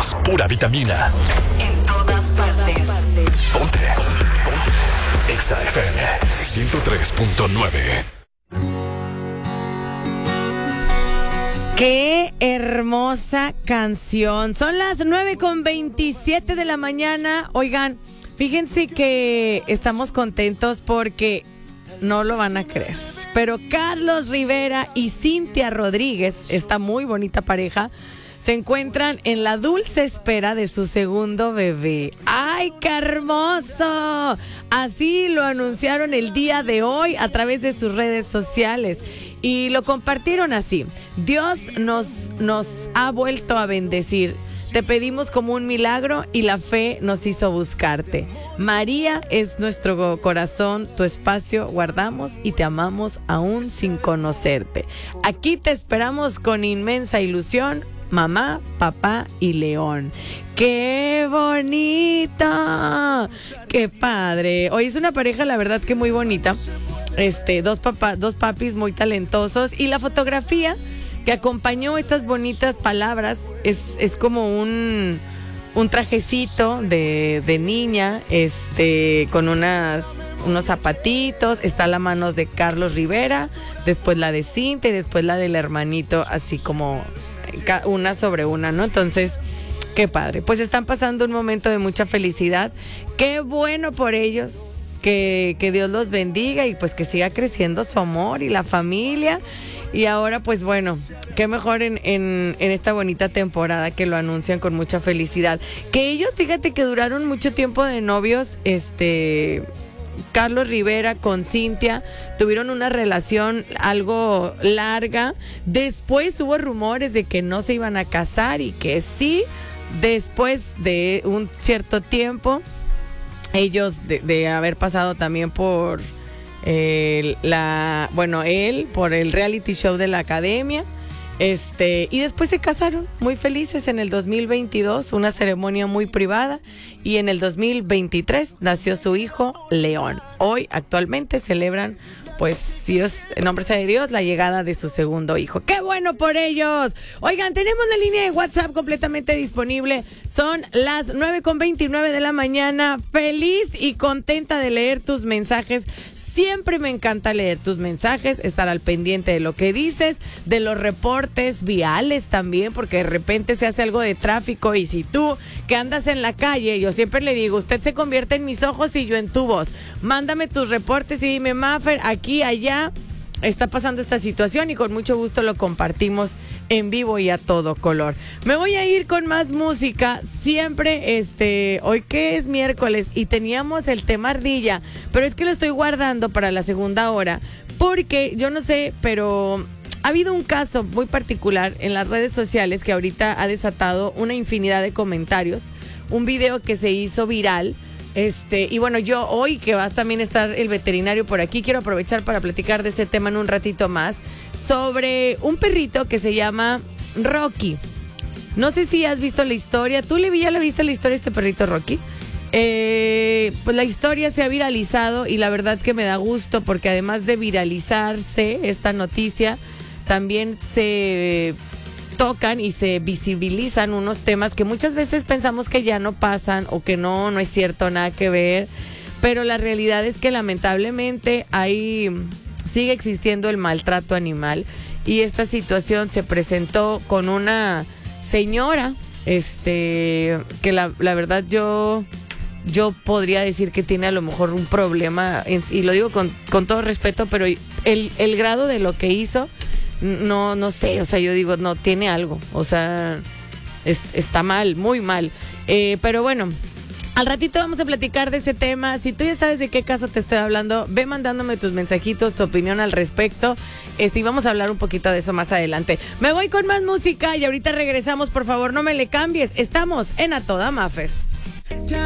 somos pura vitamina. En todas partes. Ponte. Exa FM 103.9. ¡Qué hermosa canción! Son las 9:27 de la mañana. Oigan, fíjense que estamos contentos porque no lo van a creer, pero Carlos Rivera y Cintia Rodríguez, esta muy bonita pareja, se encuentran en la dulce espera de su segundo bebé. ¡Ay, qué hermoso! Así lo anunciaron el día de hoy a través de sus redes sociales. Y lo compartieron así: Dios nos ha vuelto a bendecir. Te pedimos como un milagro y la fe nos hizo buscarte. María es nuestro corazón, tu espacio guardamos y te amamos aún sin conocerte. Aquí te esperamos con inmensa ilusión, mamá, papá y León. ¡Qué bonito! ¡Qué padre! Hoy es una pareja, la verdad que muy bonita. Dos papis muy talentosos, y la fotografía que acompañó estas bonitas palabras es como un trajecito de niña, con unos zapatitos. Está la mano de Carlos Rivera, después la de Cintia y después la del hermanito, así como una sobre una, ¿no? Entonces, qué padre. Pues están pasando un momento de mucha felicidad. Qué bueno por ellos. Que Dios los bendiga y pues que siga creciendo su amor y la familia. Y ahora pues bueno, qué mejor en esta bonita temporada que lo anuncian con mucha felicidad. Que ellos, fíjate que duraron mucho tiempo de novios, Carlos Rivera con Cintia, tuvieron una relación algo larga. Después hubo rumores de que no se iban a casar y que sí, después de un cierto tiempo. Ellos de haber pasado también por él por el reality show de la academia, y después se casaron muy felices en el 2022, una ceremonia muy privada, y en el 2023 nació su hijo León. Hoy actualmente celebran, pues, si Dios, en nombre sea de Dios, la llegada de su segundo hijo. ¡Qué bueno por ellos! Oigan, tenemos la línea de WhatsApp completamente disponible. Son las 9:29 de la mañana. Feliz y contenta de leer tus mensajes. Siempre me encanta leer tus mensajes, estar al pendiente de lo que dices, de los reportes viales también, porque de repente se hace algo de tráfico, y si tú que andas en la calle, yo siempre le digo, usted se convierte en mis ojos y yo en tu voz. Mándame tus reportes y dime, Mafer, aquí, allá está pasando esta situación, y con mucho gusto lo compartimos en vivo y a todo color. Me voy a ir con más música. Siempre, hoy que es miércoles y teníamos el tema ardilla, pero es que lo estoy guardando para la segunda hora, porque yo no sé, pero ha habido un caso muy particular en las redes sociales que ahorita ha desatado una infinidad de comentarios. Un video que se hizo viral. Y bueno, yo hoy que va a también estar el veterinario por aquí, quiero aprovechar para platicar de ese tema en un ratito más, sobre un perrito que se llama Rocky. No sé si has visto la historia. ¿Tú ya le viste la historia a este perrito Rocky? Pues la historia se ha viralizado y la verdad que me da gusto, porque además de viralizarse esta noticia, también se tocan y se visibilizan unos temas que muchas veces pensamos que ya no pasan o que no es cierto, nada que ver, pero la realidad es que lamentablemente sigue existiendo el maltrato animal, y esta situación se presentó con una señora que la verdad yo podría decir que tiene a lo mejor un problema, y lo digo con todo respeto, pero el grado de lo que hizo, no sé, o sea, yo digo, no, tiene algo, o sea, está mal, muy mal, pero bueno, al ratito vamos a platicar de ese tema. Si tú ya sabes de qué caso te estoy hablando, ve mandándome tus mensajitos, tu opinión al respecto, y vamos a hablar un poquito de eso más adelante. Me voy con más música y ahorita regresamos, por favor, no me le cambies, estamos en A Toda Mafer.